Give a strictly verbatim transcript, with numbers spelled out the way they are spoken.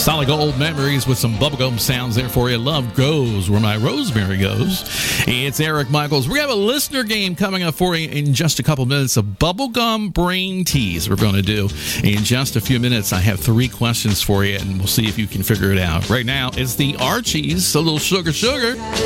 Solid gold memories with some bubblegum sounds there for you. Love goes where my rosemary goes. It's Eric Michaels. We have a listener game coming up for you in just a couple minutes. A bubblegum brain tease we're going to do in just a few minutes. I have three questions for you, and we'll see if you can figure it out. Right now, it's the Archies, a little sugar sugar.